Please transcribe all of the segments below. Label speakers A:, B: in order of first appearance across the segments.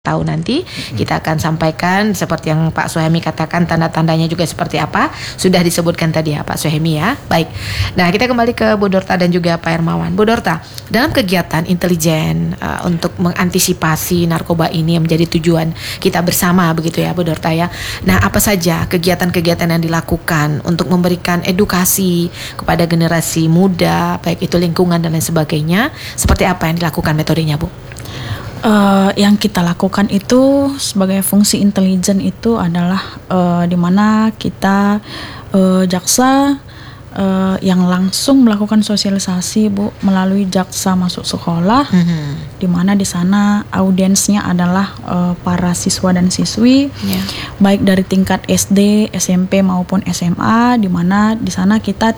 A: tahu nanti kita akan sampaikan seperti yang Pak Suhaimi katakan, tanda-tandanya juga seperti apa sudah disebutkan tadi ya Pak Suhaimi ya. Baik, nah kita kembali ke Bu Dorta dan juga Pak Hermawan. Bu Dorta, dalam kegiatan intelijen untuk mengantisipasi narkoba ini yang menjadi tujuan kita bersama begitu ya Bu Dorta ya. Nah apa saja kegiatan-kegiatan yang dilakukan untuk memberikan edukasi kepada generasi muda, baik itu lingkungan dan lain sebagainya, seperti apa yang dilakukan metodenya Bu?
B: Yang kita lakukan itu sebagai fungsi intelijen itu adalah di mana kita jaksa yang langsung melakukan sosialisasi Bu melalui jaksa masuk sekolah, di mana di sana audiensnya adalah para siswa dan siswi, baik dari tingkat SD, SMP maupun SMA, di mana di sana kita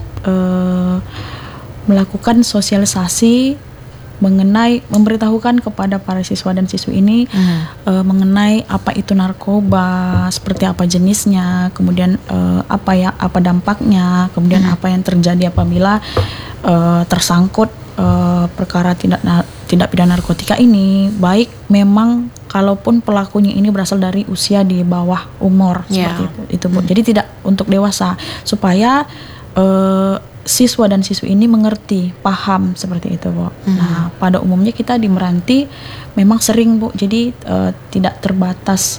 B: melakukan sosialisasi mengenai memberitahukan kepada para siswa dan siswi ini mengenai apa itu narkoba, seperti apa jenisnya, kemudian apa dampaknya, kemudian apa yang terjadi apabila tersangkut perkara tindak pidana narkotika ini, baik memang kalaupun pelakunya ini berasal dari usia di bawah umur seperti itu Bu. Jadi tidak untuk dewasa, supaya siswa dan siswi ini mengerti, paham seperti itu Bu. Nah pada umumnya kita di Meranti memang sering Bu, jadi tidak terbatas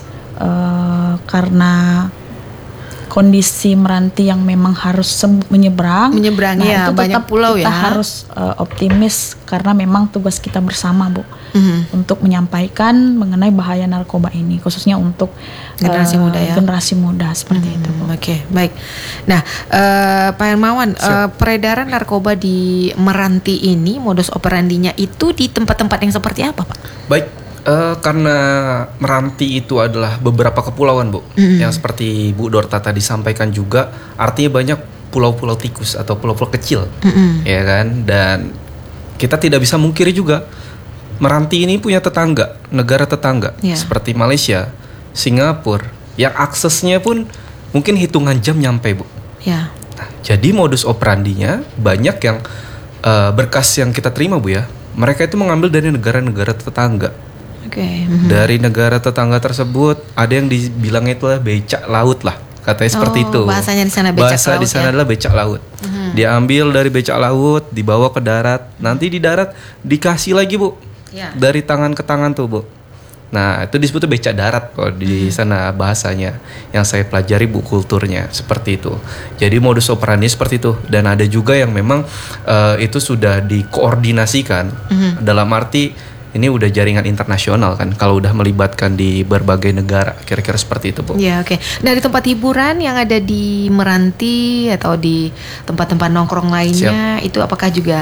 B: karena kondisi Meranti yang memang harus menyeberang
A: ya, banyak pulau
B: kita
A: ya.
B: Harus optimis karena memang tugas kita bersama Bu, untuk menyampaikan mengenai bahaya narkoba ini, khususnya untuk
A: generasi muda ya.
B: Generasi muda seperti itu Bu.
A: Oke, baik. Nah, Pak Hermawan, peredaran narkoba di Meranti ini modus operandinya itu di tempat-tempat yang seperti apa Pak?
C: Baik. Karena Meranti itu adalah beberapa kepulauan Bu, yang seperti Bu Dorta tadi sampaikan juga, artinya banyak pulau-pulau tikus atau pulau-pulau kecil, ya kan. Dan kita tidak bisa mungkiri juga Meranti ini punya tetangga, negara tetangga seperti Malaysia, Singapura, yang aksesnya pun mungkin hitungan jam nyampe Bu. Nah, jadi modus operandinya banyak yang berkas yang kita terima Bu ya, mereka itu mengambil dari negara-negara tetangga. Dari negara tetangga tersebut ada yang dibilangnya itu becak laut lah, katanya seperti itu.
A: Bahasanya di sana becak
C: laut. Bahasa di sana adalah becak laut. Dia ambil dari becak laut, dibawa ke darat. Nanti di darat dikasih lagi Bu, dari tangan ke tangan tuh Bu. Nah itu disebut becak darat kalau di sana bahasanya. Yang saya pelajari Bu, kulturnya seperti itu. Jadi modus operandi seperti itu. Dan ada juga yang memang itu sudah dikoordinasikan, dalam arti ini udah jaringan internasional kan, kalau udah melibatkan di berbagai negara, kira-kira seperti itu Bu.
A: Ya oke. Dari tempat hiburan yang ada di Meranti atau di tempat-tempat nongkrong lainnya, itu apakah juga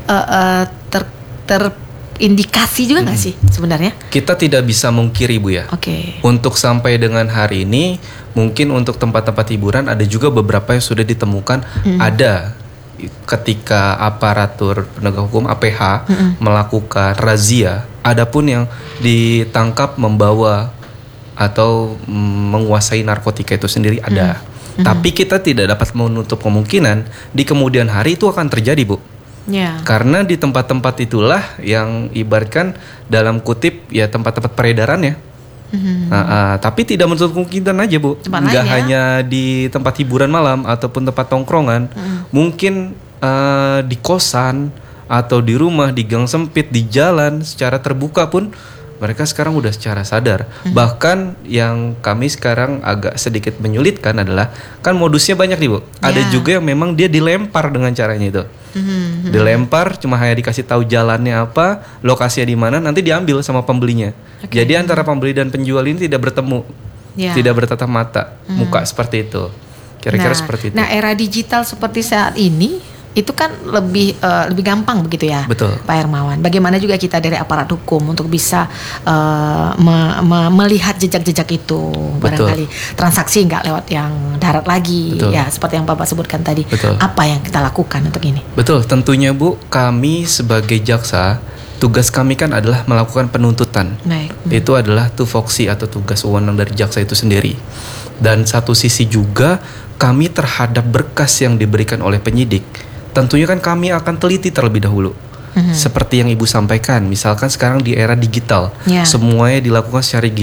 A: terindikasi juga nggak sih sebenarnya?
C: Kita tidak bisa mungkiri Bu ya. Untuk sampai dengan hari ini, mungkin untuk tempat-tempat hiburan ada juga beberapa yang sudah ditemukan ada. Ketika aparatur penegak hukum APH melakukan razia, adapun yang ditangkap membawa atau menguasai narkotika itu sendiri ada. Tapi kita tidak dapat menutup kemungkinan di kemudian hari itu akan terjadi Bu. Karena di tempat-tempat itulah yang ibaratkan dalam kutip ya tempat-tempat peredarannya. Tapi tidak menutup kemungkinan aja Bu, nggak hanya di tempat hiburan malam ataupun tempat tongkrongan, mungkin di kosan atau di rumah, di gang sempit, di jalan secara terbuka pun mereka sekarang udah secara sadar. Bahkan yang kami sekarang agak sedikit menyulitkan adalah kan modusnya banyak nih Bu. Ada juga yang memang dia dilempar dengan caranya itu. Dilempar, cuma hanya dikasih tahu jalannya apa, lokasinya di mana, nanti diambil sama pembelinya. Jadi antara pembeli dan penjual ini tidak bertemu, tidak bertatap mata, muka seperti itu. Kira-kira seperti itu.
A: Nah era digital seperti saat ini itu kan lebih gampang begitu ya, Pak Hermawan. Bagaimana juga kita dari aparat hukum untuk bisa melihat jejak-jejak itu, barangkali transaksi nggak lewat yang darat lagi, ya seperti yang Bapak sebutkan tadi. Apa yang kita lakukan untuk ini?
C: Betul, tentunya Bu, kami sebagai jaksa, tugas kami kan adalah melakukan penuntutan. Itu adalah tupoksi atau tugas wewenang dari jaksa itu sendiri. Dan satu sisi juga kami terhadap berkas yang diberikan oleh penyidik, tentunya kan kami akan teliti terlebih dahulu. Seperti yang Ibu sampaikan, misalkan sekarang di era digital, semuanya dilakukan secara